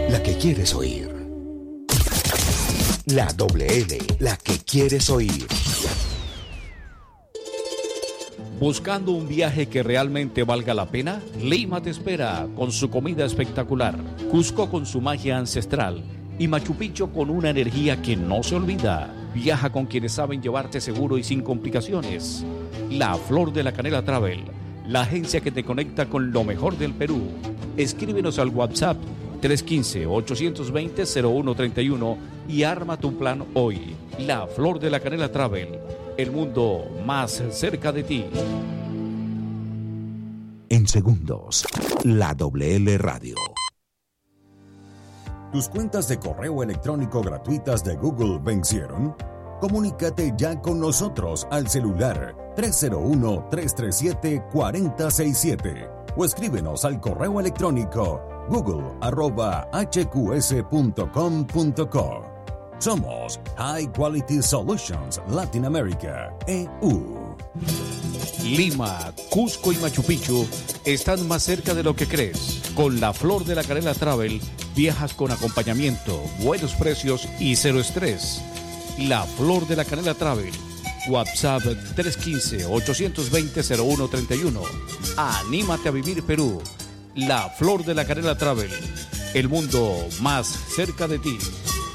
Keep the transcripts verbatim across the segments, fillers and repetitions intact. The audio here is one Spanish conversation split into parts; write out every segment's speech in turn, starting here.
la que quieres oír. La doble L, la que quieres oír. ¿Buscando un viaje que realmente valga la pena? Lima te espera con su comida espectacular, Cusco con su magia ancestral y Machu Picchu con una energía que no se olvida. Viaja con quienes saben llevarte seguro y sin complicaciones. La Flor de la Canela Travel, la agencia que te conecta con lo mejor del Perú. Escríbenos al WhatsApp tres uno cinco, ocho dos cero, cero uno tres uno y arma tu plan hoy. La Flor de la Canela Travel, el mundo más cerca de ti. En segundos, la doble L Radio. ¿Tus cuentas de correo electrónico gratuitas de Google vencieron? Comunícate ya con nosotros al celular tres cero uno, tres tres siete, cuatro cero seis siete o escríbenos al correo electrónico google arroba h q s punto com punto co. Somos High Quality Solutions Latin America, E U. Lima, Cusco y Machu Picchu están más cerca de lo que crees. Con la Flor de la Canela Travel viajas con acompañamiento, buenos precios y cero estrés. La Flor de la Canela Travel. WhatsApp tres uno cinco, ocho dos cero, cero uno tres uno. Anímate a vivir Perú. La Flor de la Canela Travel. El mundo más cerca de ti.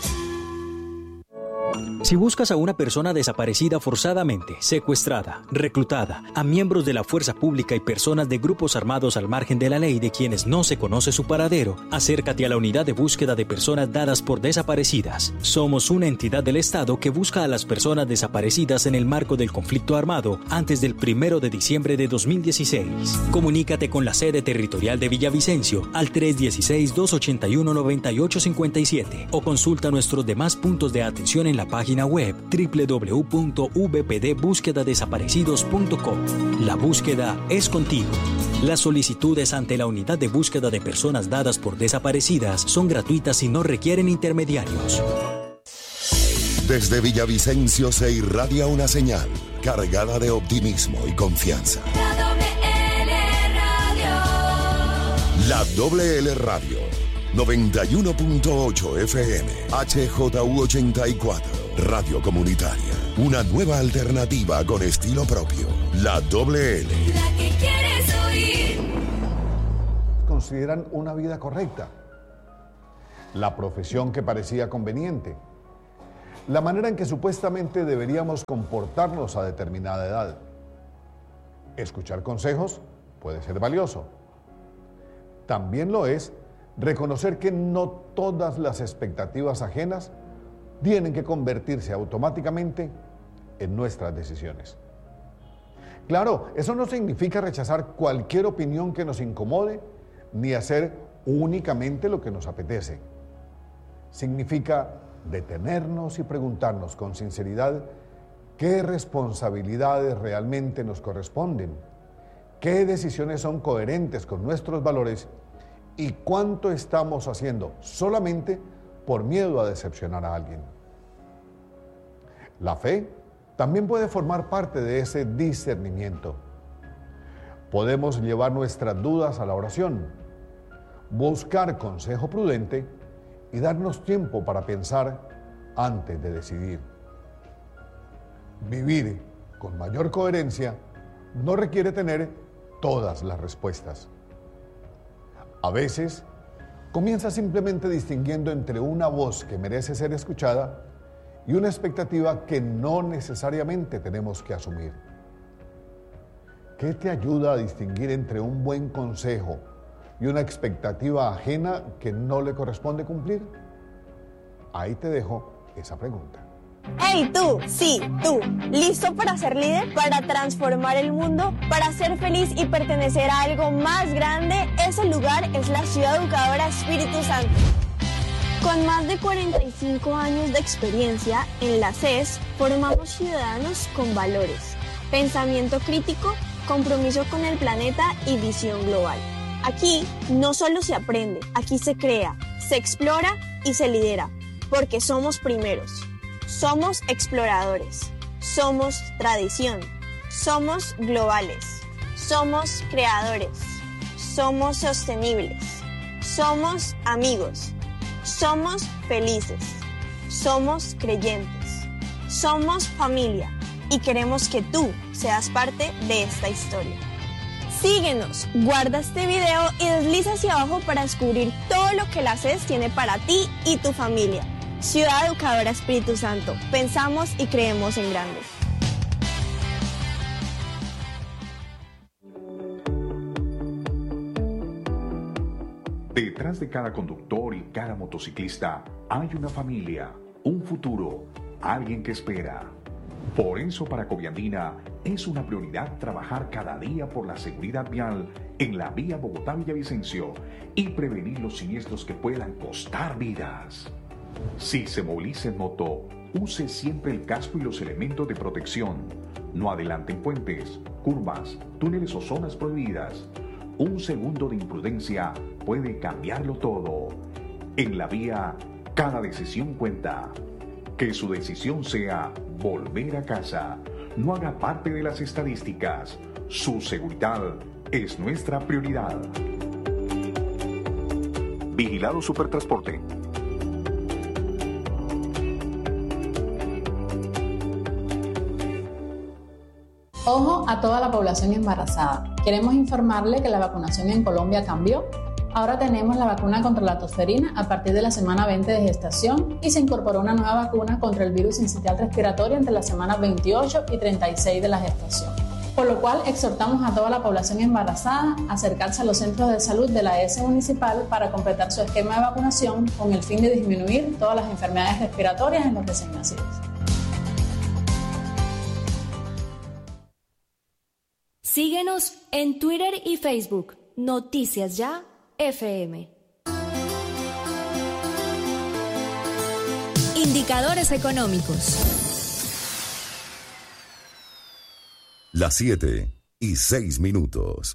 Si buscas a una persona desaparecida forzadamente, secuestrada, reclutada, a miembros de la fuerza pública y personas de grupos armados al margen de la ley de quienes no se conoce su paradero, acércate a la unidad de búsqueda de personas dadas por desaparecidas. Somos una entidad del Estado que busca a las personas desaparecidas en el marco del conflicto armado antes del primero de diciembre de dos mil dieciséis. Comunícate con la sede territorial de Villavicencio al tres uno seis, dos ocho uno, nueve ocho cinco siete o consulta nuestros demás puntos de atención en la página web doble u doble u doble u punto v p d búsqueda desaparecidos punto com. La búsqueda es contigo. Las solicitudes ante la unidad de búsqueda de personas dadas por desaparecidas son gratuitas y no requieren intermediarios. Desde Villavicencio se irradia una señal cargada de optimismo y confianza. La doble L Radio. La doble L Radio, noventa y uno punto ocho F M, H J U ochenta y cuatro. Radio Comunitaria, una nueva alternativa con estilo propio. La doble L. La que quieres oír. Consideran una vida correcta, la profesión que parecía conveniente, la manera en que supuestamente deberíamos comportarnos a determinada edad. Escuchar consejos puede ser valioso. También lo es reconocer que no todas las expectativas ajenas tienen que convertirse automáticamente en nuestras decisiones. Claro, eso no significa rechazar cualquier opinión que nos incomode, ni hacer únicamente lo que nos apetece. Significa detenernos y preguntarnos con sinceridad qué responsabilidades realmente nos corresponden, qué decisiones son coherentes con nuestros valores y cuánto estamos haciendo solamente por miedo a decepcionar a alguien. La fe también puede formar parte de ese discernimiento. Podemos llevar nuestras dudas a la oración, buscar consejo prudente y darnos tiempo para pensar antes de decidir. Vivir con mayor coherencia no requiere tener todas las respuestas. A veces, comienza simplemente distinguiendo entre una voz que merece ser escuchada y una expectativa que no necesariamente tenemos que asumir. ¿Qué te ayuda a distinguir entre un buen consejo y una expectativa ajena que no le corresponde cumplir? Ahí te dejo esa pregunta. ¡Hey tú! Sí, tú. ¿Listo para ser líder? ¿Para transformar el mundo? ¿Para ser feliz y pertenecer a algo más grande? Ese lugar es la Ciudad Educadora Espíritu Santo. Con más de cuarenta y cinco años de experiencia en la C E S, formamos ciudadanos con valores, pensamiento crítico, compromiso con el planeta y visión global. Aquí no solo se aprende, aquí se crea, se explora y se lidera, porque somos primeros. Somos exploradores, somos tradición, somos globales, somos creadores, somos sostenibles, somos amigos, Somos felices. Somos creyentes. Somos familia. Y queremos que tú seas parte de esta historia. Síguenos, guarda este video y desliza hacia abajo para descubrir todo lo que la C E S tiene para ti y tu familia. Ciudad Educadora Espíritu Santo. Pensamos y creemos en grande. Detrás de cada conductor y cada motociclista hay una familia, un futuro, alguien que espera. Por eso para Coviandina es una prioridad trabajar cada día por la seguridad vial en la vía Bogotá-Villavicencio y prevenir los siniestros que puedan costar vidas. Si se moviliza en moto, use siempre el casco y los elementos de protección. No adelante en puentes, curvas, túneles o zonas prohibidas. Un segundo de imprudencia puede cambiarlo todo. En la vía, cada decisión cuenta. Que su decisión sea volver a casa. No haga parte de las estadísticas. Su seguridad es nuestra prioridad. Vigilado Supertransporte. Ojo a toda la población embarazada. Queremos informarle que la vacunación en Colombia cambió. Ahora tenemos la vacuna contra la tosferina a partir de la semana veinte de gestación y se incorporó una nueva vacuna contra el virus sincitial respiratorio entre las semanas veintiocho y treinta y seis de la gestación. Por lo cual exhortamos a toda la población embarazada a acercarse a los centros de salud de la E S municipal para completar su esquema de vacunación con el fin de disminuir todas las enfermedades respiratorias en los recién nacidos. Síguenos en Twitter y Facebook. Noticias Ya F M. Indicadores económicos. Las siete y seis minutos.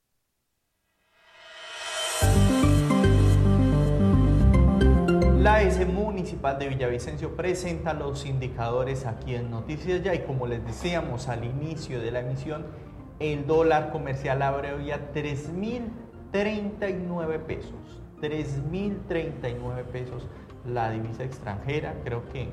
La E S Municipal de Villavicencio presenta los indicadores aquí en Noticias Ya y como les decíamos al inicio de la emisión, el dólar comercial abre hoy a tres mil treinta y nueve pesos. tres mil treinta y nueve pesos la divisa extranjera. Creo que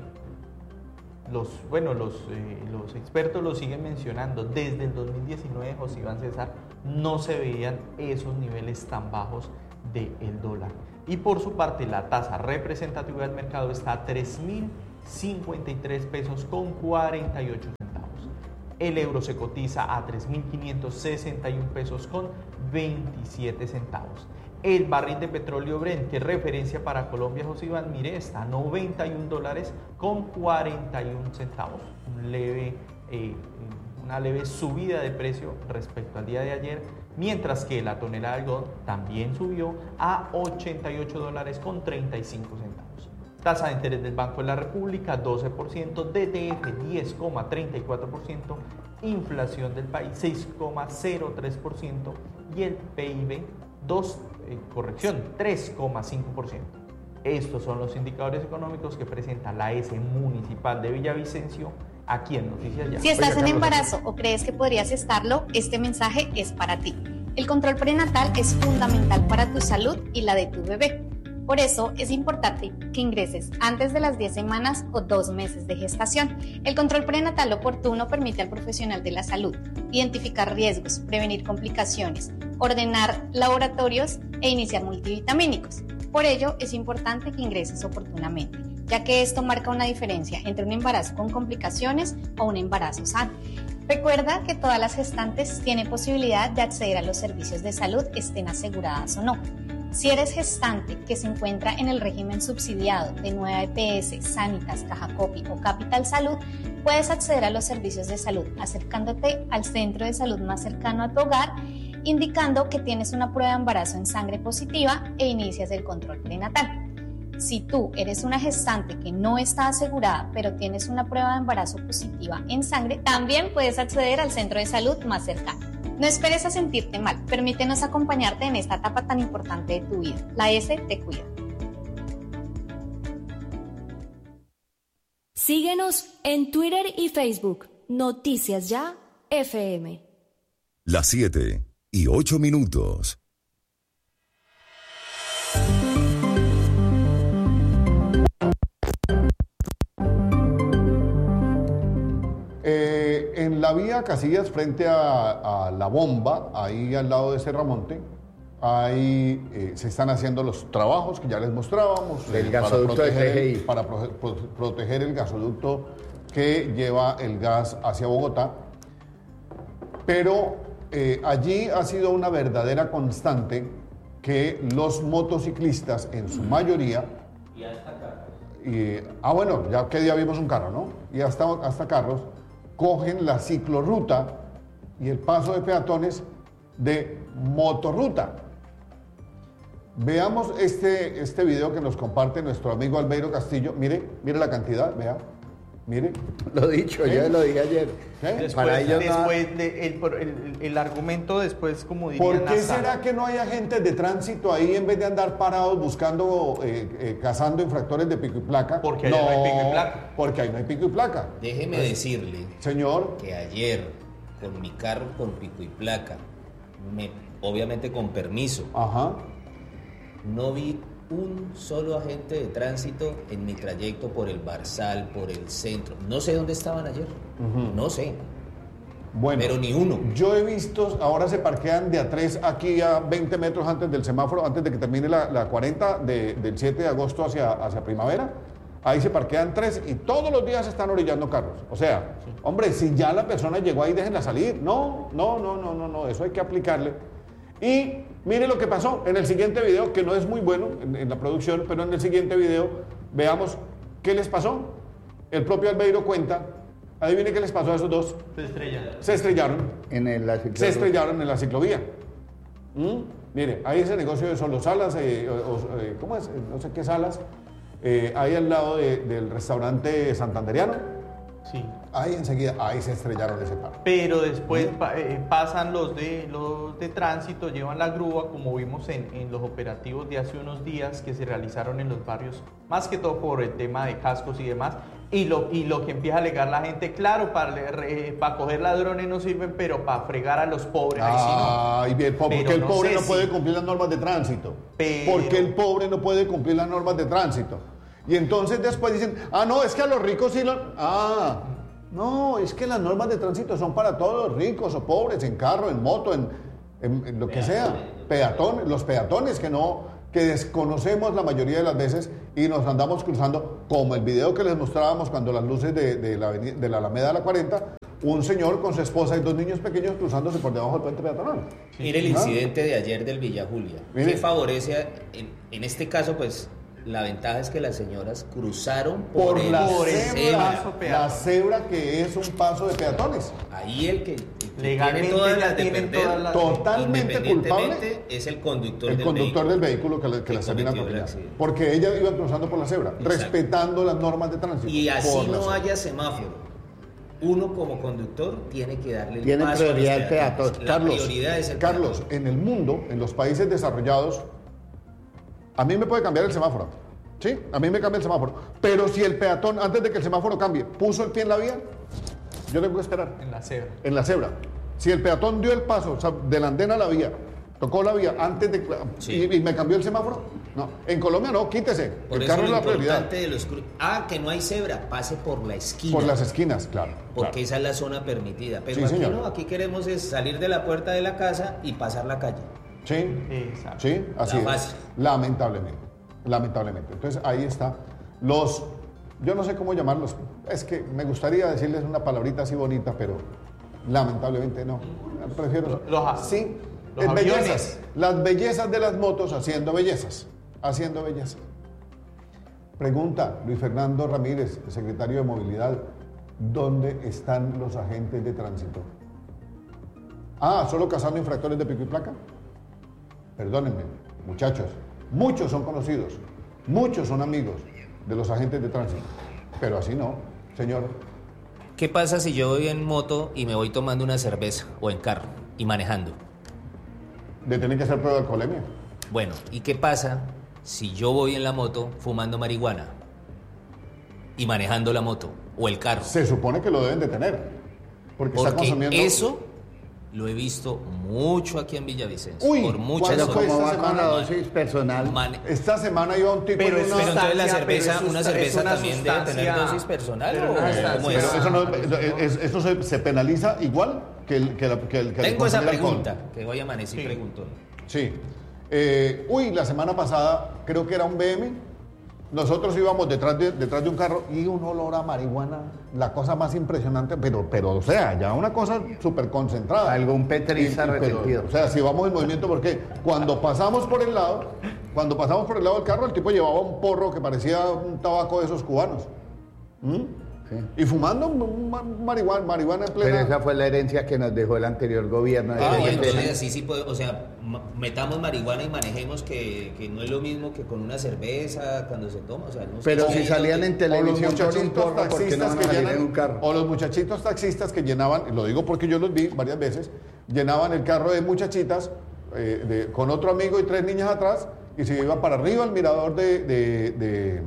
los, bueno, los, eh, los expertos lo siguen mencionando. Desde el dos mil diecinueve, José Iván César, no se veían esos niveles tan bajos del dólar. Y por su parte, la tasa representativa del mercado está a tres mil cincuenta y tres pesos con cuarenta y ocho centavos. El euro se cotiza a tres mil quinientos sesenta y un pesos con veintisiete centavos. El barril de petróleo Brent, que es referencia para Colombia, José Iván, mire, está a noventa y un dólares con cuarenta y un centavos. Un leve, eh, una leve subida de precio respecto al día de ayer, mientras que la tonelada de algodón también subió a ochenta y ocho dólares con treinta y cinco centavos. Tasa de interés del Banco de la República, doce por ciento, D T F, diez coma treinta y cuatro por ciento, inflación del país, seis coma cero tres por ciento y el P I B, dos, eh, corrección, tres coma cinco por ciento. Estos son los indicadores económicos que presenta la E S Municipal de Villavicencio aquí en Noticias Ya. Si estás en embarazo o crees que podrías estarlo, este mensaje es para ti. El control prenatal es fundamental para tu salud y la de tu bebé. Por eso es importante que ingreses antes de las diez semanas o dos meses de gestación. El control prenatal oportuno permite al profesional de la salud identificar riesgos, prevenir complicaciones, ordenar laboratorios e iniciar multivitamínicos. Por ello es importante que ingreses oportunamente, ya que esto marca una diferencia entre un embarazo con complicaciones o un embarazo sano. Recuerda que todas las gestantes tienen posibilidad de acceder a los servicios de salud, estén aseguradas o no. Si eres gestante que se encuentra en el régimen subsidiado de Nueva E P S, Sanitas, Cajacopi o Capital Salud, puedes acceder a los servicios de salud acercándote al centro de salud más cercano a tu hogar, indicando que tienes una prueba de embarazo en sangre positiva e inicias el control prenatal. Si tú eres una gestante que no está asegurada, pero tienes una prueba de embarazo positiva en sangre, también puedes acceder al centro de salud más cercano. No esperes a sentirte mal, permítenos acompañarte en esta etapa tan importante de tu vida. La E S te cuida. Síguenos en Twitter y Facebook. Noticias Ya F M. Las siete y ocho minutos. la vía Casillas frente a, a La Bomba, ahí al lado de Serramonte, ahí eh, se están haciendo los trabajos que ya les mostrábamos. Del eh, gasoducto para de proteger, T G I. el, para pro, pro, proteger el gasoducto que lleva el gas hacia Bogotá. Pero eh, allí ha sido una verdadera constante que los motociclistas, en su mayoría... Y hasta carros. Y, ah, bueno, ya que día vimos un carro, ¿no? Y hasta, hasta carros, cogen la ciclorruta y el paso de peatones de motorruta. Veamos este, este video que nos comparte nuestro amigo Albeiro Castillo. Mire, mire la cantidad, vea. Mire. Lo dicho, ¿Eh? yo lo dije ayer. ¿Eh? Después, Para ellos después no... de, el, el, el argumento después, como dirían... ¿Por qué hasta... será que no hay agentes de tránsito ahí en vez de andar parados buscando, eh, eh, cazando infractores de pico y placa? Porque no, ahí no hay pico y placa. Porque ahí no hay pico y placa. Déjeme Pues, decirle, señor, que ayer con mi carro con pico y placa, me, obviamente con permiso, ajá, no vi un solo agente de tránsito en mi trayecto por el Barzal, por el centro. No sé dónde estaban ayer, uh-huh. no sé. Bueno, pero ni uno. Yo he visto, ahora se parquean de a tres aquí a veinte metros antes del semáforo, antes de que termine la, la cuarenta de, del siete de agosto hacia, hacia primavera. Ahí se parquean tres y todos los días están orillando carros. O sea, sí. hombre, si ya la persona llegó ahí, déjenla salir. No, no, no, no, no, no, eso hay que aplicarle. Y mire lo que pasó en el siguiente video, que no es muy bueno en, en la producción, pero en el siguiente video veamos qué les pasó. El propio Albeiro cuenta, adivine qué les pasó a esos dos. Se estrellaron. Se estrellaron. En el, la se estrellaron en la ciclovía. ¿Mm? Mire, ahí ese negocio de Solo Salas, eh, o, eh, ¿cómo es? No sé qué salas. Eh, ahí al lado de, del restaurante santanderiano. Sí. Ahí enseguida, ahí se estrellaron ese par. Pero después pa, eh, pasan los de los de tránsito, llevan la grúa, como vimos en, en los operativos de hace unos días que se realizaron en los barrios, más que todo por el tema de cascos y demás, y lo, y lo que empieza a alegar la gente, claro, para, eh, para coger ladrones no sirven, pero para fregar a los pobres, ahí sí no. Ay, bien, porque pero el no pobre no si... puede cumplir las normas de tránsito. Pero... Porque el pobre no puede cumplir las normas de tránsito. Y entonces después dicen, ah, no, es que a los ricos sí lo... Ah... No, es que las normas de tránsito son para todos, ricos o pobres, en carro, en moto, en, en, en lo que sea. Peatones, los peatones que no, que desconocemos la mayoría de las veces y nos andamos cruzando, como el video que les mostrábamos cuando las luces de, de, la, de la Alameda de la cuarenta, un señor con su esposa y dos niños pequeños cruzándose por debajo del puente peatonal. Mire el incidente de ayer del Villa Julia. ¿Qué favorece? En, en este caso, pues... La ventaja es que las señoras cruzaron por, por el la, cebra, la cebra que es un paso de peatones. Ahí el que, el que legalmente tiene todas las de tienen perder, todas las... totalmente culpable es el conductor, el del, conductor vehículo, del vehículo que, le, que la termina atropellando. Porque ella iba cruzando por la cebra, exacto, respetando las normas de tránsito. Y así no haya semáforo. Uno como conductor tiene que darle el tiene paso prioridad al peatón. Carlos, prioridad es el Carlos, peatón. En el mundo, en los países desarrollados, a mí me puede cambiar el semáforo. Sí, a mí me cambia el semáforo. Pero si el peatón, antes de que el semáforo cambie, puso el pie en la vía, yo tengo que esperar. En la cebra. En la cebra. Si el peatón dio el paso, o sea, de la andena a la vía, tocó la vía antes de... Sí. Y, y me cambió el semáforo, no. En Colombia no, quítese. Por el eso carro es la prioridad. De los cru... Ah, que no hay cebra, pase por la esquina. Por las esquinas, claro. Porque claro. esa es la zona permitida. Pero sí, aquí señor. no, aquí queremos es salir de la puerta de la casa y pasar la calle. Sí, exacto. Sí, así la es. Lamentablemente. Lamentablemente. Entonces ahí está. Los, yo no sé cómo llamarlos, es que me gustaría decirles una palabrita así bonita, pero lamentablemente no. Prefiero. Los, los, sí, los es bellezas. Las bellezas de las motos haciendo bellezas. Haciendo bellezas. Pregunta Luis Fernando Ramírez, secretario de Movilidad, ¿dónde están los agentes de tránsito? Ah, ¿solo cazando infractores de pico y placa? Perdónenme, muchachos. Muchos son conocidos, muchos son amigos de los agentes de tránsito, pero así no, señor. ¿Qué pasa si yo voy en moto y me voy tomando una cerveza o en carro y manejando? ¿Le tienen que hacer prueba de alcoholemia? Bueno, ¿y qué pasa si yo voy en la moto fumando marihuana y manejando la moto o el carro? Se supone que lo deben de tener, porque, porque está consumiendo... eso Lo he visto mucho aquí en Villavicencio. Uy, por muchas pero horas. ¿cómo va con la dosis personal? Man- Esta semana iba un tipo Pero en es una... Pero entonces la sustancia, cerveza, pero es una susta- cerveza es una también debe tener sustancia- dosis personal. pero ¿o una cómo sustancia- es? Pero eso, no, es- eso se, se penaliza igual que el que, la, que el que el Tengo esa consumir alcohol. pregunta que hoy amanecí Sí. preguntó. Sí. Eh, uy, la semana pasada creo que era un B M. Nosotros íbamos detrás de, detrás de un carro y un olor a marihuana, la cosa más impresionante, pero, pero o sea, ya una cosa súper concentrada. Algún petriza Y- y- pero, arrepentido. O sea, si vamos en movimiento, porque cuando pasamos por el lado, cuando pasamos por el lado del carro, el tipo llevaba un porro que parecía un tabaco de esos cubanos. ¿Mm? Sí. Y fumando ma- marihuana, marihuana en plena... Pero esa fue la herencia que nos dejó el anterior gobierno. Ah, Ese bueno, que entonces tenía- así sí puede, o sea, ma- metamos marihuana y manejemos que, que no es lo mismo que con una cerveza cuando se toma, o sea, no sé. Pero Sí, si ahí salían donde- en televisión con un muchachitos porro, ¿por qué no taxistas van a que salir llenan- en un carro? O los muchachitos taxistas que llenaban, y lo digo porque yo los vi varias veces, llenaban el carro de muchachitas eh, de- con otro amigo y tres niñas atrás y se iban para arriba al mirador de... de, de,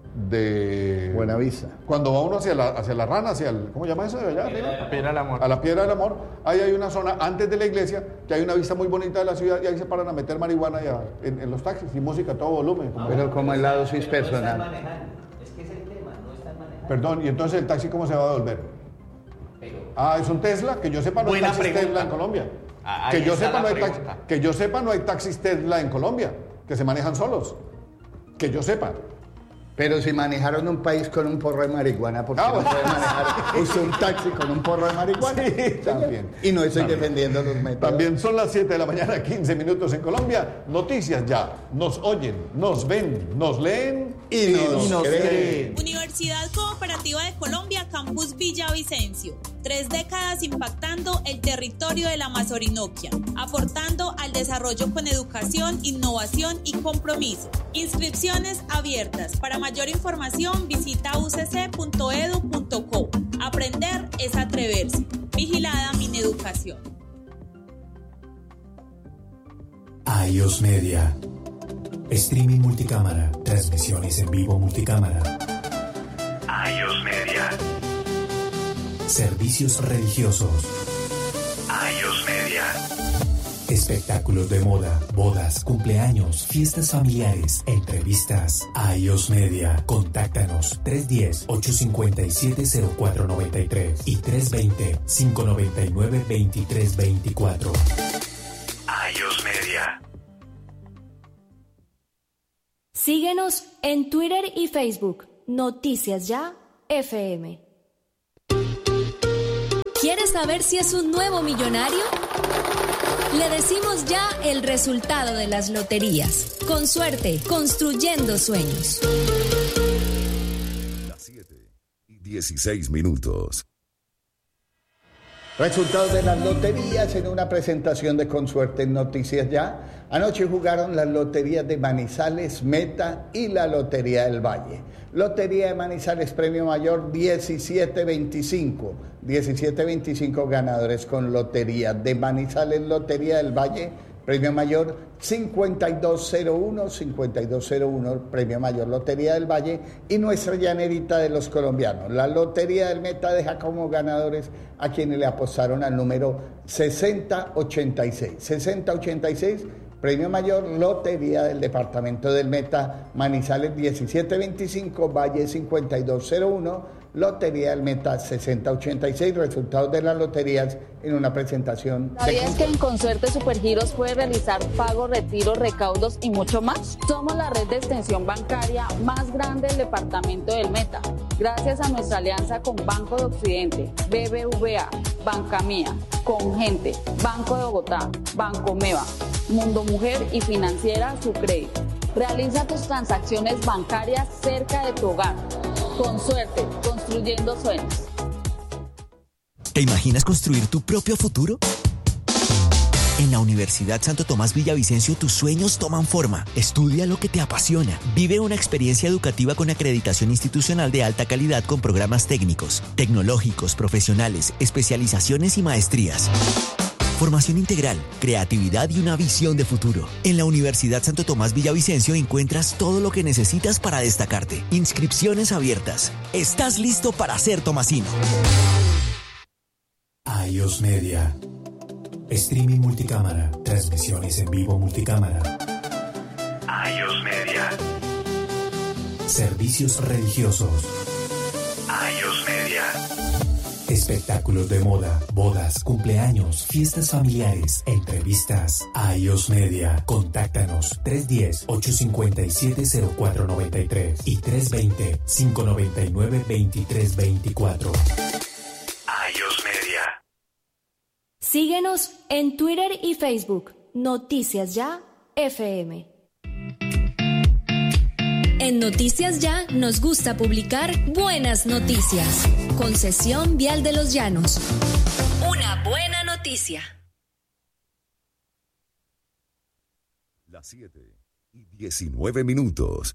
de- Buenavista. Cuando va uno hacia la, hacia la rana, hacia el... ¿Cómo se llama eso de allá arriba? La Piedra del Amor. A la Piedra del Amor. Ahí hay una zona antes de la iglesia que hay una vista muy bonita de la ciudad y ahí se paran a meter marihuana ya, en, en los taxis y música a todo volumen. como- Pero como es la dosis personal. Es que es el tema, no están manejando. Perdón, ¿y entonces el taxi cómo se va a devolver? Ah, es un Tesla, que yo sepa no hay Buena taxis pregunta. Tesla en Colombia. Ah, que ahí yo está sepa la no hay taxi- pregunta. que yo sepa no hay taxis Tesla en Colombia, que se manejan solos. Que yo sepa. Pero si manejaron un país con un porro de marihuana, ¿por qué Ah, no bueno. puede manejar usted un taxi con un porro de marihuana? Sí, también. Y no estoy También. defendiendo los métodos. También son las siete de la mañana, quince minutos en Colombia. Noticias ya. Nos oyen, nos ven, nos leen Y nos creen. Universidad Cooperativa de Colombia, Campus Villavicencio. Tres décadas impactando el territorio de la Amazorinoquia, aportando al desarrollo con educación, innovación y compromiso. Inscripciones abiertas. Para mayor información visita u c c punto e d u punto co. Aprender es atreverse. Vigilada Mineducación. iOS Media. Streaming multicámara. Transmisiones en vivo multicámara. iOS Media. Servicios religiosos. iOS Media. Espectáculos de moda, bodas, cumpleaños, fiestas familiares, entrevistas. iOS Media. Contáctanos tres uno cero, ocho cinco siete, cero cuatro nueve tres y tres dos cero, cinco nueve nueve, dos tres dos cuatro. iOS Media. Síguenos en Twitter y Facebook. Noticias Ya F M. ¿Quieres saber si es un nuevo millonario? Le decimos ya el resultado de las loterías. Con suerte, construyendo sueños. Las siete y dieciséis minutos. Resultados de las loterías en una presentación de Consuerte en Noticias Ya. Anoche jugaron las loterías de Manizales, Meta y la Lotería del Valle. Lotería de Manizales, premio mayor diecisiete veinticinco. diecisiete veinticinco ganadores con Lotería de Manizales, Lotería del Valle, premio mayor cincuenta y dos cero uno, cincuenta y dos cero uno, premio mayor Lotería del Valle, y nuestra llanerita de los colombianos. La Lotería del Meta deja como ganadores a quienes le apostaron al número sesenta ochenta y seis. sesenta ochenta y seis, premio mayor Lotería del Departamento del Meta, Manizales diecisiete veinticinco, Valle cincuenta y dos cero uno, Lotería del Meta sesenta ochenta y seis. Resultados de las loterías en una presentación. ¿Sabías que en Consuerte Supergiros puedes realizar pagos, retiros, recaudos y mucho más? Somos la red de extensión bancaria más grande del departamento del Meta. Gracias a nuestra alianza con Banco de Occidente, B B V A, Banca Mía, Congente, Banco de Bogotá, Banco Meva, Mundo Mujer y Financiera Sucrédito. Realiza tus transacciones bancarias cerca de tu hogar. Consuerte, construyendo sueños. ¿Te imaginas construir tu propio futuro? En la Universidad Santo Tomás Villavicencio tus sueños toman forma. Estudia lo que te apasiona. Vive una experiencia educativa con acreditación institucional de alta calidad con programas técnicos, tecnológicos, profesionales, especializaciones y maestrías. Formación integral, creatividad y una visión de futuro. En la Universidad Santo Tomás Villavicencio encuentras todo lo que necesitas para destacarte. Inscripciones abiertas. ¿Estás listo para ser tomasino? iOS Media. Streaming multicámara, transmisiones en vivo multicámara. iOS Media. Servicios religiosos. iOS Media. Espectáculos de moda, bodas, cumpleaños, fiestas familiares, entrevistas. iOS Media. Contáctanos tres uno cero, ocho cinco siete, cero cuatro nueve tres y tres dos cero, cinco nueve nueve, dos tres dos cuatro. iOS Media. Síguenos en Twitter y Facebook. Noticias Ya F M. En Noticias Ya nos gusta publicar buenas noticias. Concesión Vial de los Llanos. Una buena noticia. Las siete y diecinueve minutos.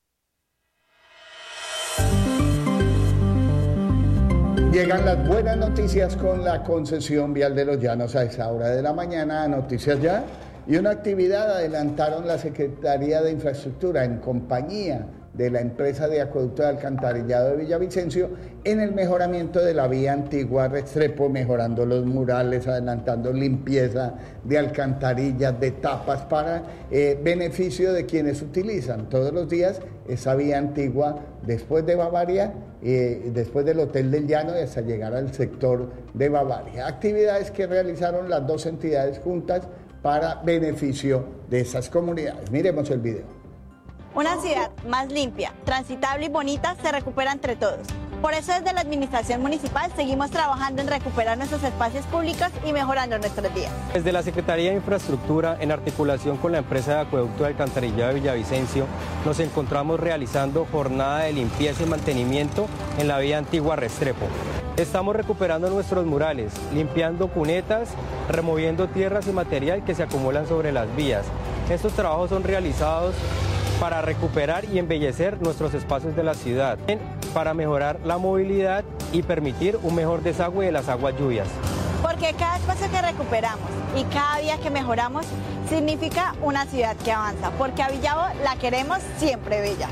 Llegan las buenas noticias con la Concesión Vial de los Llanos a esa hora de la mañana. Noticias Ya. Y una actividad adelantaron la Secretaría de Infraestructura en compañía de la empresa de acueducto de alcantarillado de Villavicencio en el mejoramiento de la vía antigua Restrepo, mejorando los murales, adelantando limpieza de alcantarillas, de tapas para eh, beneficio de quienes utilizan todos los días esa vía antigua después de Bavaria, eh, después del Hotel del Llano y hasta llegar al sector de Bavaria. Actividades que realizaron las dos entidades juntas para beneficio de esas comunidades. Miremos el video. Una ciudad más limpia, transitable y bonita se recupera entre todos. Por eso desde la Administración Municipal seguimos trabajando en recuperar nuestros espacios públicos y mejorando nuestros días. Desde la Secretaría de Infraestructura, en articulación con la empresa de acueducto de alcantarillado de Villavicencio, nos encontramos realizando jornada de limpieza y mantenimiento en la vía antigua Restrepo. Estamos recuperando nuestros murales, limpiando cunetas, removiendo tierras y material que se acumulan sobre las vías. Estos trabajos son realizados para recuperar y embellecer nuestros espacios de la ciudad, para mejorar la movilidad y permitir un mejor desagüe de las aguas lluvias. Porque cada espacio que recuperamos y cada día que mejoramos significa una ciudad que avanza, porque a Villavo la queremos siempre bella.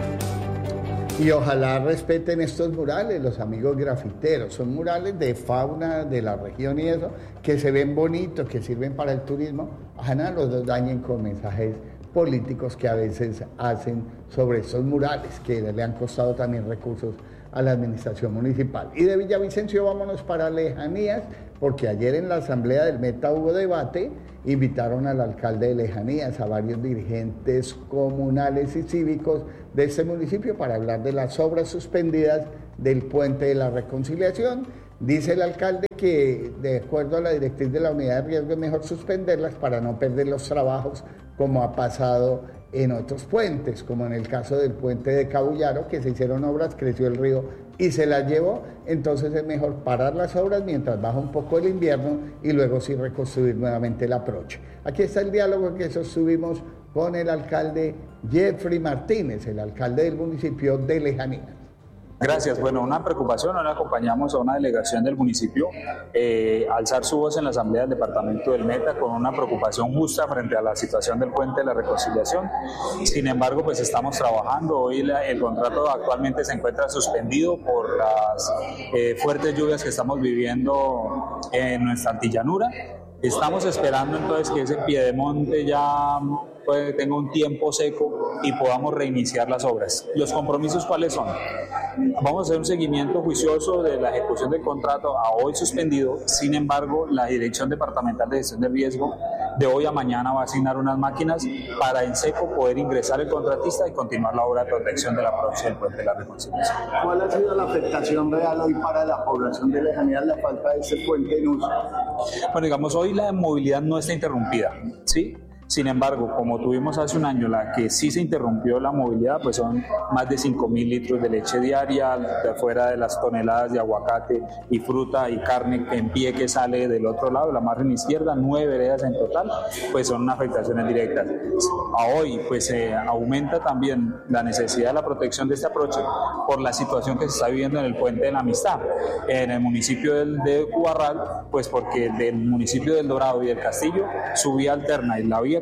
Y ojalá respeten estos murales, los amigos grafiteros. Son murales de fauna de la región y eso, que se ven bonitos, que sirven para el turismo. Ojalá los dañen con mensajes políticos que a veces hacen sobre estos murales, que le han costado también recursos a la administración municipal. Y de Villavicencio vámonos para Lejanías, porque ayer en la asamblea del Meta hubo debate, invitaron al alcalde de Lejanías, a varios dirigentes comunales y cívicos de este municipio para hablar de las obras suspendidas del Puente de la Reconciliación. Dice el alcalde que, de acuerdo a la directriz de la unidad de riesgo, es mejor suspenderlas para no perder los trabajos, como ha pasado en otros puentes, como en el caso del puente de Cabullaro, que se hicieron obras, creció el río y se las llevó. Entonces es mejor parar las obras mientras baja un poco el invierno y luego sí reconstruir nuevamente el aproche. Aquí está el diálogo que sostuvimos con el alcalde Jeffrey Martínez, el alcalde del municipio de Lejanías. Gracias. Bueno, una preocupación, ahora acompañamos a una delegación del municipio eh, a alzar su voz en la Asamblea del Departamento del Meta con una preocupación justa frente a la situación del Puente de la Reconciliación. Sin embargo, pues estamos trabajando. Hoy la, el contrato actualmente se encuentra suspendido por las eh, fuertes lluvias que estamos viviendo en nuestra antillanura. Estamos esperando entonces que ese piedemonte ya pues, tenga un tiempo seco y podamos reiniciar las obras. ¿Los compromisos cuáles son? Vamos a hacer un seguimiento juicioso de la ejecución del contrato a hoy suspendido. Sin embargo, la Dirección Departamental de Gestión de Riesgo de hoy a mañana va a asignar unas máquinas para en seco poder ingresar el contratista y continuar la obra de protección de la provincia del Puente de la Reconciliación. ¿Cuál ha sido la afectación real hoy para la población de Lejanías, la falta de ese puente en uso? Bueno, digamos, hoy la movilidad no está interrumpida, ¿sí? Sin embargo, como tuvimos hace un año la que sí se interrumpió la movilidad, pues son más de cinco mil litros de leche diaria, de fuera de las toneladas de aguacate y fruta y carne en pie que sale del otro lado, la margen izquierda, nueve veredas en total, pues son afectaciones directas. A hoy, pues se eh, aumenta también la necesidad de la protección de este aproche por la situación que se está viviendo en el Puente de la Amistad, en el municipio del, de Cubarral, pues porque del municipio del Dorado y del Castillo, su vía alterna y la vía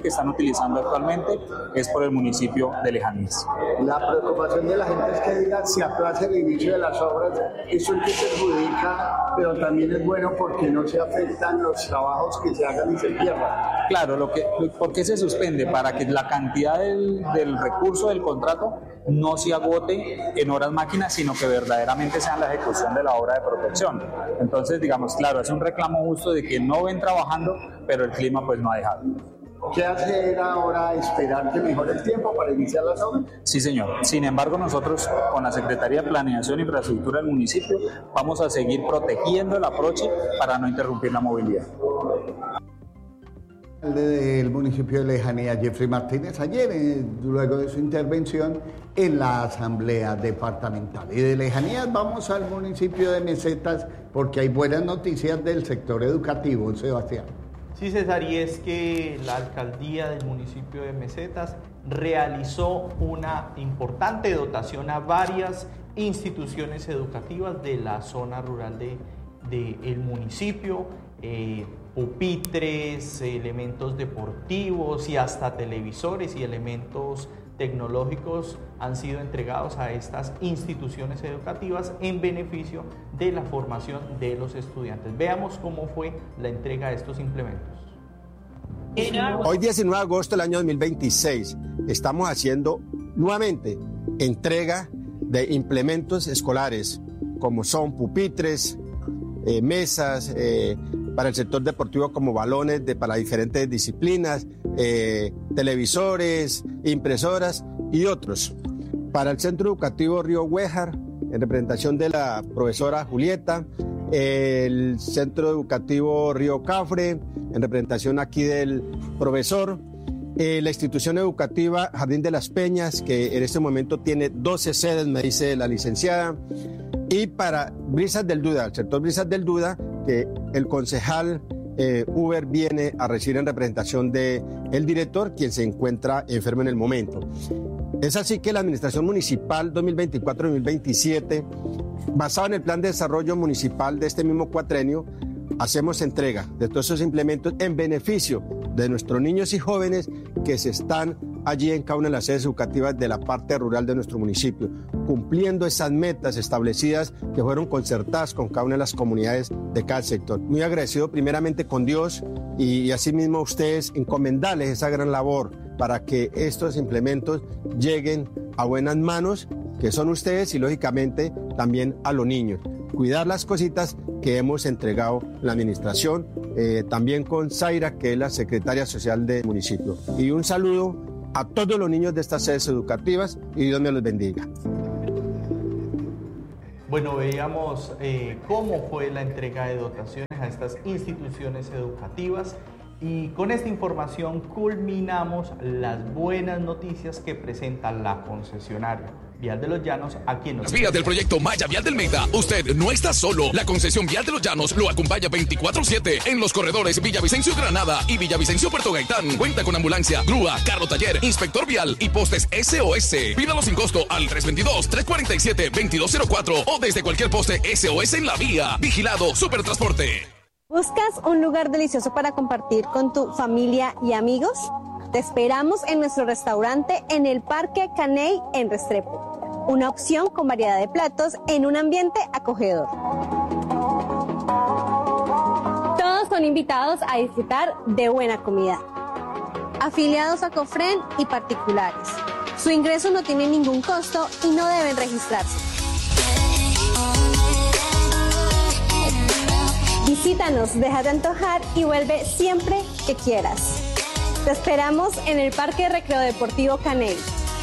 que están utilizando actualmente es por el municipio de Lejanías. La preocupación de la gente es que digan, si aplaza el inicio de las obras, eso es que perjudica, pero también es bueno porque no se afectan los trabajos que se hagan y se pierdan. Claro, lo que, ¿por qué se suspende? Para que la cantidad del, del recurso del contrato no se agote en horas máquinas, sino que verdaderamente sea la ejecución de la obra de protección. Entonces, digamos, claro, es un reclamo justo de que no ven trabajando, pero el clima pues no ha dejado. ¿Qué hacer ahora? ¿Esperar que mejore el tiempo para iniciar las obras? Sí, señor. Sin embargo, nosotros con la Secretaría de Planeación e Infraestructura del municipio vamos a seguir protegiendo el aproche para no interrumpir la movilidad. El del municipio de Lejanía, Jeffrey Martínez, ayer, eh, luego de su intervención en la Asamblea Departamental. Y de Lejanías vamos al municipio de Mesetas porque hay buenas noticias del sector educativo, Sebastián. Sí, César, y es que la alcaldía del municipio de Mesetas realizó una importante dotación a varias instituciones educativas de la zona rural de, de el municipio, eh, pupitres, elementos deportivos y hasta televisores y elementos tecnológicos han sido entregados a estas instituciones educativas en beneficio de la formación de los estudiantes. Veamos cómo fue la entrega de estos implementos. Hoy diecinueve de agosto del año dos mil veintiséis estamos haciendo nuevamente entrega de implementos escolares como son pupitres, eh, mesas, eh, para el sector deportivo como balones de, para diferentes disciplinas, eh, televisores, impresoras y otros. Para el Centro Educativo Río Huéjar, en representación de la profesora Julieta, el Centro Educativo Río Cafre, en representación aquí del profesor, eh, la institución educativa Jardín de las Peñas, que en este momento tiene doce sedes, me dice la licenciada, y para Brisas del Duda, el sector Brisas del Duda, que el concejal eh, Uber viene a recibir en representación del director, quien se encuentra enfermo en el momento. Es así que la Administración Municipal dos mil veinticuatro dos mil veintisiete, basado en el Plan de Desarrollo Municipal de este mismo cuatrenio, hacemos entrega de todos esos implementos en beneficio de nuestros niños y jóvenes que se están allí en cada una de las sedes educativas de la parte rural de nuestro municipio, cumpliendo esas metas establecidas que fueron concertadas con cada una de las comunidades de cada sector. Muy agradecido primeramente con Dios y, y asimismo a ustedes encomendarles esa gran labor para que estos implementos lleguen a buenas manos, que son ustedes, y lógicamente también a los niños. Cuidar las cositas que hemos entregado la administración, eh, también con Zaira, que es la secretaria social del municipio. Y un saludo a todos los niños de estas sedes educativas y Dios me los bendiga. Bueno, veíamos eh, cómo fue la entrega de dotaciones a estas instituciones educativas y con esta información culminamos las buenas noticias que presenta la concesionaria Vial de los Llanos aquí en Las vías del proyecto Maya Vial del Meta. Usted no está solo. La concesión Vial de los Llanos lo acompaña veinticuatro siete en los corredores Villavicencio Granada y Villavicencio Puerto Gaitán. Cuenta con ambulancia, grúa, carro taller, inspector vial y postes S O S. Pídalo sin costo al tres dos dos, tres cuatro siete, dos dos cero cuatro o desde cualquier poste S O S en la vía. Vigilado Supertransporte. ¿Buscas un lugar delicioso para compartir con tu familia y amigos? Te esperamos en nuestro restaurante en el Parque Caney en Restrepo. Una opción con variedad de platos en un ambiente acogedor. Todos son invitados a disfrutar de buena comida. Afiliados a Cofren y particulares. Su ingreso no tiene ningún costo y no deben registrarse. Visítanos, déjate antojar y vuelve siempre que quieras. Te esperamos en el Parque Recreo Deportivo Caney.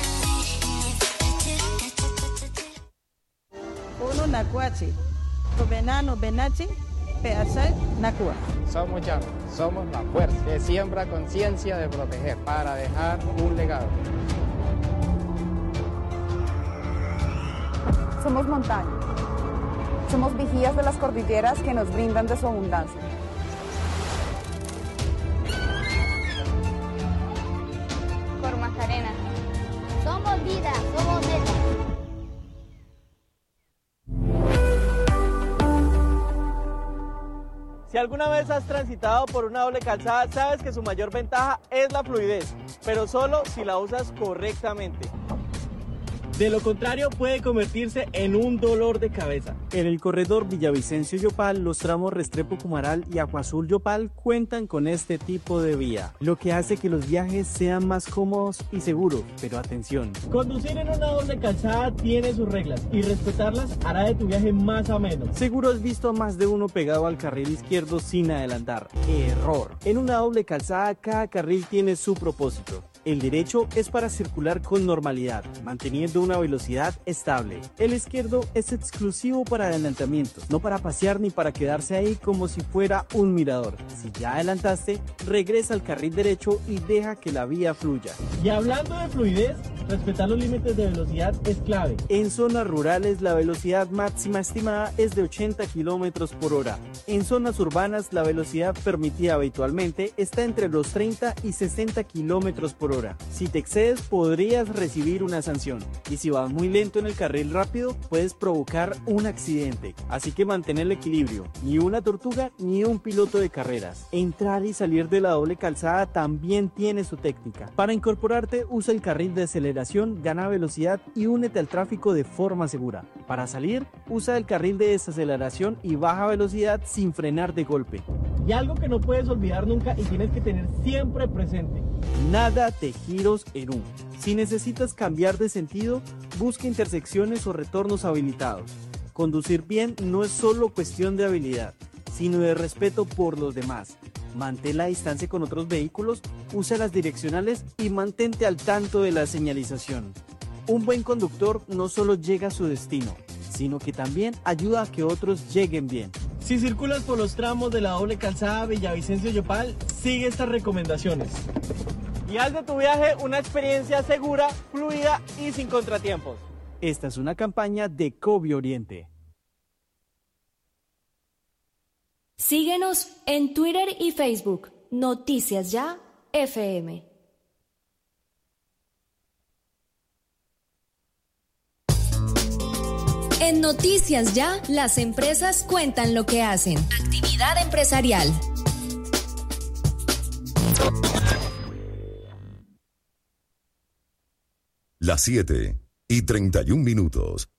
Uno Nacuachi, Venano Benachi, Peasay Nacua. Somos Llanos, somos la fuerza que siembra conciencia de proteger para dejar un legado. Somos montaña, somos vigías de las cordilleras que nos brindan de su abundancia. Macarena. Somos vida, somos meta. Si alguna vez has transitado por una doble calzada, sabes que su mayor ventaja es la fluidez, pero solo si la usas correctamente. De lo contrario, puede convertirse en un dolor de cabeza. En el corredor Villavicencio-Yopal, los tramos Restrepo-Cumaral y Aguazul-Yopal cuentan con este tipo de vía, lo que hace que los viajes sean más cómodos y seguros. Pero atención, conducir en una doble calzada tiene sus reglas y respetarlas hará de tu viaje más ameno. Seguro has visto a más de uno pegado al carril izquierdo sin adelantar. Error. En una doble calzada, cada carril tiene su propósito. El derecho es para circular con normalidad, manteniendo una velocidad estable. El izquierdo es exclusivo para adelantamientos, no para pasear ni para quedarse ahí como si fuera un mirador. Si ya adelantaste, regresa al carril derecho y deja que la vía fluya. Y hablando de fluidez, respetar los límites de velocidad es clave. En zonas rurales, la velocidad máxima estimada es de ochenta kilómetros por hora. En zonas urbanas, la velocidad permitida habitualmente está entre los treinta y sesenta kilómetros por hora. Si te excedes, podrías recibir una sanción. Y si vas muy lento en el carril rápido, puedes provocar un accidente. Así que mantén el equilibrio. Ni una tortuga, ni un piloto de carreras. Entrar y salir de la doble calzada también tiene su técnica. Para incorporarte, usa el carril de aceleración, gana velocidad y únete al tráfico de forma segura. Para salir, usa el carril de desaceleración y baja velocidad sin frenar de golpe. Y algo que no puedes olvidar nunca y tienes que tener siempre presente: nada de giros en U. Si necesitas cambiar de sentido, busca intersecciones o retornos habilitados. Conducir bien no es solo cuestión de habilidad, sino de respeto por los demás. Mantén la distancia con otros vehículos, usa las direccionales y mantente al tanto de la señalización. Un buen conductor no solo llega a su destino, sino que también ayuda a que otros lleguen bien. Si circulas por los tramos de la doble calzada Villavicencio-Yopal, sigue estas recomendaciones y haz de tu viaje una experiencia segura, fluida y sin contratiempos. Esta es una campaña de Covi Oriente. Síguenos en Twitter y Facebook. Noticias Ya F M. En Noticias Ya, las empresas cuentan lo que hacen. Actividad empresarial. Las siete y treinta y un minutos.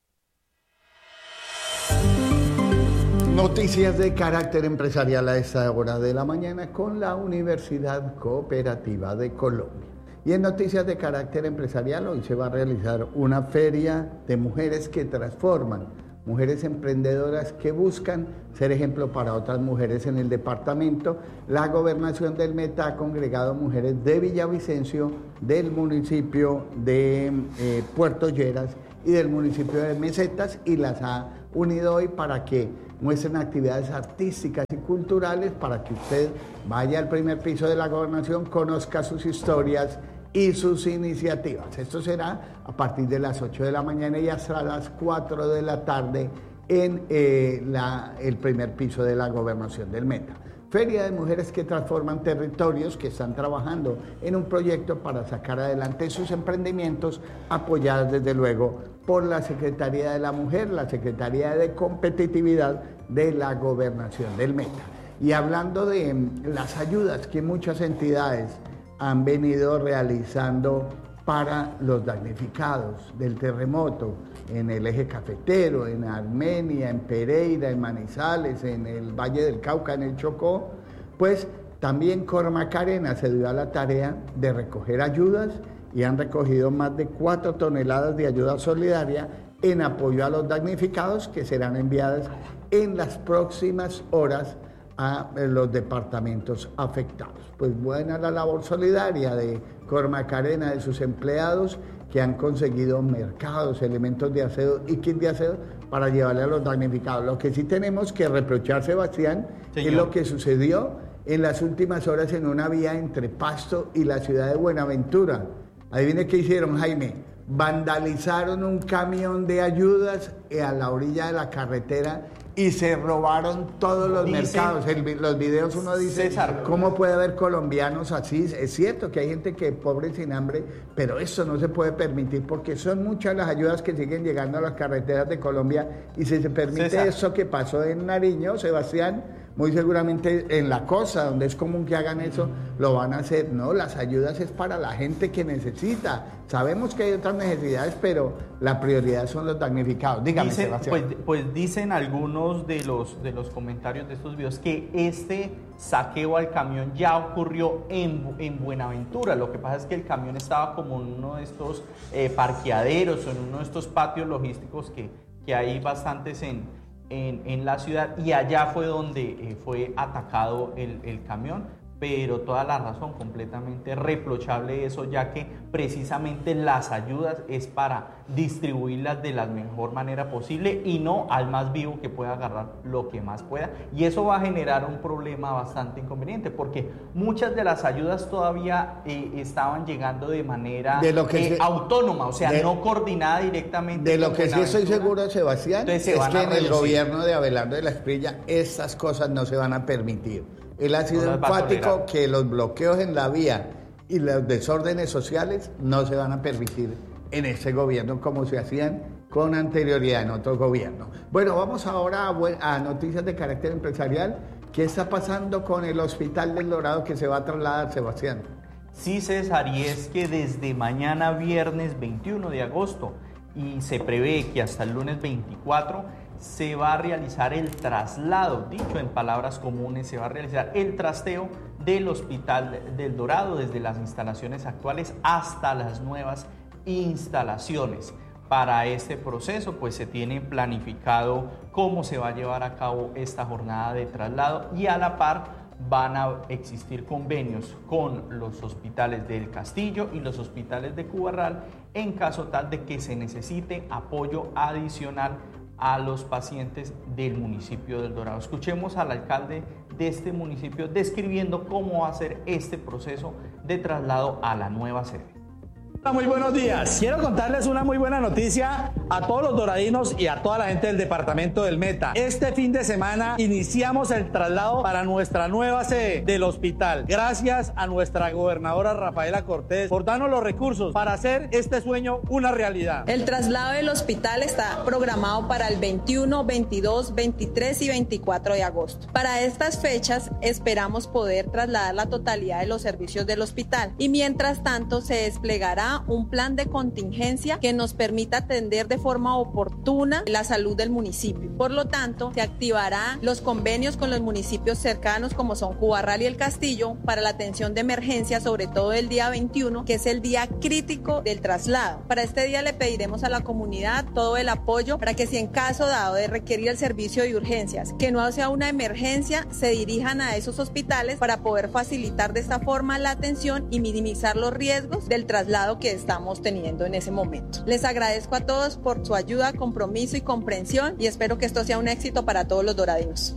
Noticias de carácter empresarial a esta hora de la mañana con la Universidad Cooperativa de Colombia. Y en noticias de carácter empresarial, hoy se va a realizar una feria de mujeres que transforman, mujeres emprendedoras que buscan ser ejemplo para otras mujeres en el departamento. La Gobernación del Meta ha congregado mujeres de Villavicencio, del municipio de eh, Puerto Lleras y del municipio de Mesetas, y las ha unido hoy para que muestren actividades artísticas y culturales, para que usted vaya al primer piso de la Gobernación, conozca sus historias y sus iniciativas. Esto será a partir de las ocho de la mañana y hasta las cuatro de la tarde en eh, la, el primer piso de la Gobernación del Meta. Feria de mujeres que transforman territorios, que están trabajando en un proyecto para sacar adelante sus emprendimientos, apoyadas desde luego por la Secretaría de la Mujer, la Secretaría de Competitividad de la Gobernación del Meta. Y hablando de las ayudas que muchas entidades han venido realizando para los damnificados del terremoto en el eje cafetero, en Armenia, en Pereira, en Manizales, en el Valle del Cauca, en el Chocó, pues también Cormacarena se dio a la tarea de recoger ayudas y han recogido más de cuatro toneladas de ayuda solidaria en apoyo a los damnificados, que serán enviadas en las próximas horas a los departamentos afectados. Pues buena la labor solidaria de Cormacarena, de sus empleados, que han conseguido mercados, elementos de aseo y kit de aseo para llevarle a los damnificados. Lo que sí tenemos que reprochar, Sebastián, Señor, es lo que sucedió en las últimas horas en una vía entre Pasto y la ciudad de Buenaventura. Adivine qué hicieron, Jaime. Vandalizaron un camión de ayudas a la orilla de la carretera y se robaron todos los Dicen, mercados. El, los videos uno dice, César, ¿cómo puede haber colombianos así? Es cierto que hay gente que es pobre y sin hambre, pero eso no se puede permitir porque son muchas las ayudas que siguen llegando a las carreteras de Colombia, y si se permite César. Eso que pasó en Nariño, Sebastián, muy seguramente en la costa, donde es común que hagan eso, lo van a hacer. No, las ayudas es para la gente que necesita. Sabemos que hay otras necesidades, pero la prioridad son los damnificados. Dígame, Dicen, Sebastián. Pues, pues dicen algunos de los, de los comentarios de estos videos que este saqueo al camión ya ocurrió en, en Buenaventura. Lo que pasa es que el camión estaba como en uno de estos eh, parqueaderos o en uno de estos patios logísticos que, que hay bastantes en, en, en la ciudad, y allá fue donde eh, fue atacado el, el camión. Pero toda la razón, completamente reprochable eso, ya que precisamente las ayudas es para distribuirlas de la mejor manera posible y no al más vivo que pueda agarrar lo que más pueda. Y eso va a generar un problema bastante inconveniente, porque muchas de las ayudas todavía eh, estaban llegando de manera de lo que eh, se, autónoma, o sea, de, no coordinada directamente. De lo que sí estoy seguro, Sebastián, es que en el gobierno de Abelardo de la Espriella estas cosas no se van a permitir. Él ha sido enfático que los bloqueos en la vía y los desórdenes sociales no se van a permitir en este gobierno como se hacían con anterioridad en otros gobiernos. Bueno, vamos ahora a, a noticias de carácter empresarial. ¿Qué está pasando con el Hospital del Dorado que se va a trasladar, Sebastián? Sí, César, y es que desde mañana viernes veintiuno de agosto y se prevé que hasta el lunes veinticuatro se va a realizar el traslado, dicho en palabras comunes, se va a realizar el trasteo del Hospital del Dorado desde las instalaciones actuales hasta las nuevas instalaciones. Para este proceso, pues se tiene planificado cómo se va a llevar a cabo esta jornada de traslado, y a la par van a existir convenios con los hospitales del Castillo y los hospitales de Cubarral en caso tal de que se necesite apoyo adicional a los pacientes del municipio del Dorado. Escuchemos al alcalde de este municipio describiendo cómo va a ser este proceso de traslado a la nueva sede. Hola, muy buenos días. Quiero contarles una muy buena noticia a todos los doradinos y a toda la gente del departamento del Meta. Este fin de semana iniciamos el traslado para nuestra nueva sede del hospital. Gracias a nuestra gobernadora Rafaela Cortés por darnos los recursos para hacer este sueño una realidad. El traslado del hospital está programado para el veintiuno, veintidós, veintitrés y veinticuatro de agosto. Para estas fechas esperamos poder trasladar la totalidad de los servicios del hospital, y mientras tanto se desplegará un plan de contingencia que nos permita atender de forma oportuna la salud del municipio. Por lo tanto, se activarán los convenios con los municipios cercanos como son Cubarral y El Castillo para la atención de emergencia, sobre todo el día veintiuno, que es el día crítico del traslado. Para este día le pediremos a la comunidad todo el apoyo para que, si en caso dado de requerir el servicio de urgencias, que no sea una emergencia, se dirijan a esos hospitales para poder facilitar de esta forma la atención y minimizar los riesgos del traslado que estamos teniendo en ese momento. Les agradezco a todos por su ayuda, compromiso y comprensión, y espero que esto sea un éxito para todos los doradinos.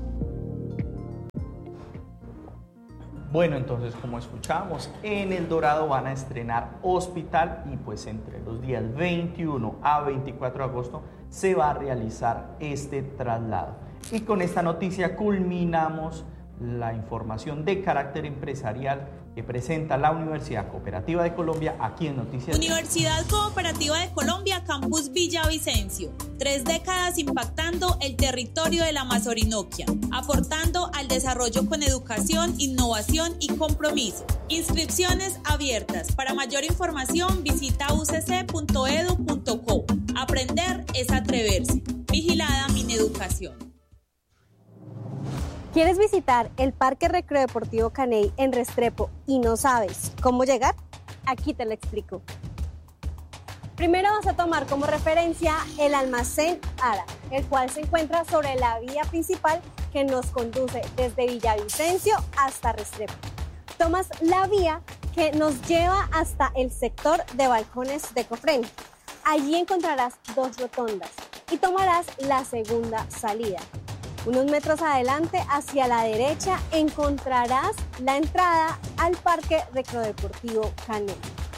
Bueno, entonces, como escuchamos, en El Dorado van a estrenar hospital, y pues entre los días veintiuno a veinticuatro de agosto se va a realizar este traslado. Y con esta noticia culminamos la información de carácter empresarial que presenta la Universidad Cooperativa de Colombia aquí en Noticias. Universidad Cooperativa de Colombia, Campus Villavicencio. Tres décadas impactando el territorio de la Mazorinoquia, aportando al desarrollo con educación, innovación y compromiso. Inscripciones abiertas. Para mayor información visita u c c punto e d u punto co. Aprender es atreverse. Vigilada Mineducación. ¿Quieres visitar el Parque Recreodeportivo Caney en Restrepo y no sabes cómo llegar? Aquí te lo explico. Primero vas a tomar como referencia el almacén Ara, el cual se encuentra sobre la vía principal que nos conduce desde Villavicencio hasta Restrepo. Tomas la vía que nos lleva hasta el sector de balcones de Cofren. Allí encontrarás dos rotondas y tomarás la segunda salida. Unos metros adelante, hacia la derecha, encontrarás la entrada al Parque Recreodeportivo Caney.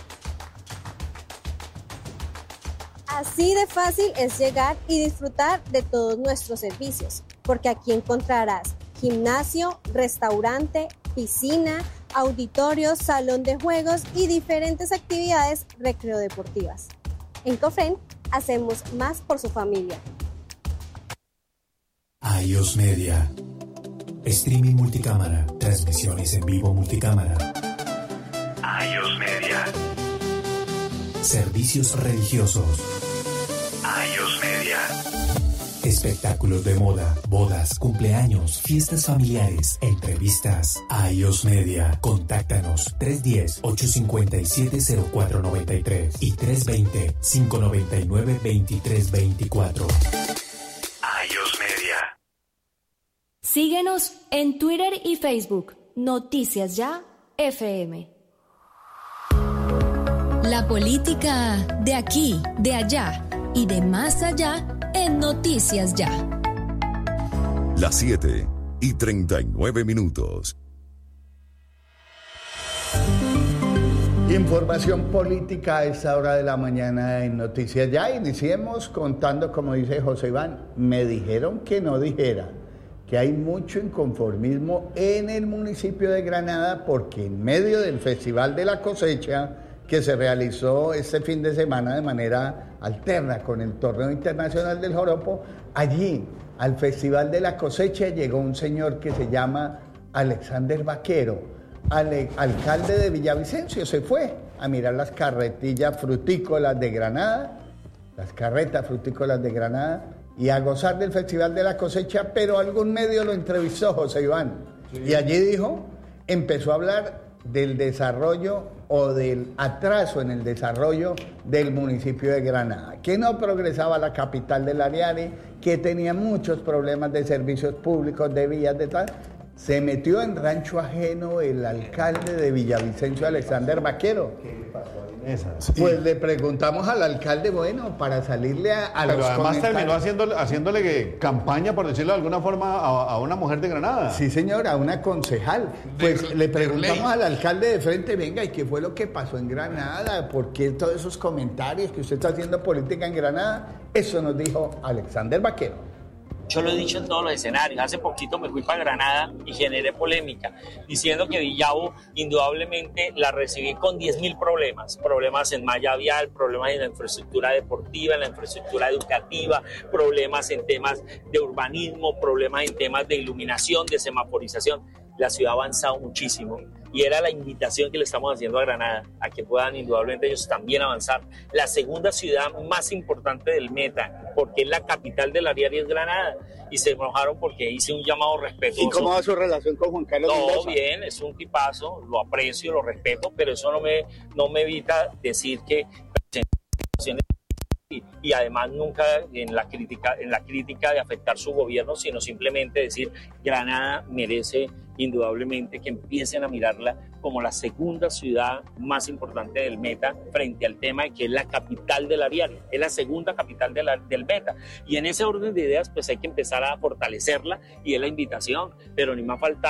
Así de fácil es llegar y disfrutar de todos nuestros servicios, porque aquí encontrarás gimnasio, restaurante, piscina, auditorios, salón de juegos y diferentes actividades recreodeportivas. En Cofren hacemos más por su familia. iOS Media. Streaming multicámara. Transmisiones en vivo multicámara. iOS Media. Servicios religiosos. iOS Media. Espectáculos de moda, bodas, cumpleaños, fiestas familiares, entrevistas. iOS Media. Contáctanos tres uno cero, ocho cinco siete, cero cuatro nueve tres y tres dos cero, cinco nueve nueve, dos tres dos cuatro. iOS Media. Síguenos en Twitter y Facebook. Noticias Ya F M. La política de aquí, de allá y de más allá en Noticias Ya. Las siete y treinta y nueve minutos. Información política a esta hora de la mañana en Noticias Ya. Iniciemos contando, como dice José Iván, me dijeron que no dijera que hay mucho inconformismo en el municipio de Granada porque en medio del Festival de la Cosecha que se realizó este fin de semana de manera alterna con el Torneo Internacional del Joropo, allí al Festival de la Cosecha llegó un señor que se llama Alexander Vaquero, ale, alcalde de Villavicencio. Se fue a mirar las carretillas frutícolas de Granada, las carretas frutícolas de Granada, y a gozar del Festival de la Cosecha, pero algún medio lo entrevistó, José Iván, sí. Y allí dijo, empezó a hablar del desarrollo o del atraso en el desarrollo del municipio de Granada, que no progresaba la capital del Ariari, que tenía muchos problemas de servicios públicos, de vías, de tal. Se metió en rancho ajeno el alcalde de Villavicencio, Alexander Vaquero. ¿Qué le pasó a Inés? Sí. Pues le preguntamos al alcalde, bueno, para salirle a, a Pero los además comentarios. terminó haciéndole, haciéndole campaña, por decirlo de alguna forma, a, a una mujer de Granada. Sí, señora, a una concejal. Pues de, le preguntamos de al alcalde de frente, venga, ¿y qué fue lo que pasó en Granada? ¿Por qué todos esos comentarios que usted está haciendo política en Granada? Eso nos dijo Alexander Vaquero. Yo lo he dicho en todos los escenarios. Hace poquito me fui para Granada y generé polémica, diciendo que Villavo indudablemente la recibí con diez mil problemas. Problemas en malla vial, problemas en la infraestructura deportiva, en la infraestructura educativa, problemas en temas de urbanismo, problemas en temas de iluminación, de semaforización. La ciudad ha avanzado muchísimo y era la invitación que le estamos haciendo a Granada, a que puedan indudablemente ellos también avanzar. La segunda ciudad más importante del Meta, porque es la capital del Ariari, es Granada, y se enojaron porque hice un llamado respetuoso. ¿Y cómo va su relación con Juan Carlos No, Mendoza? bien, es un tipazo, lo aprecio, lo respeto, pero eso no me, no me evita decir que Y, y además nunca en la crítica en la crítica de afectar su gobierno, sino simplemente decir Granada merece indudablemente que empiecen a mirarla como la segunda ciudad más importante del Meta frente al tema de que es la capital del Ariari, es la segunda capital de la, del Meta, y en ese orden de ideas pues hay que empezar a fortalecerla y es la invitación, pero ni más falta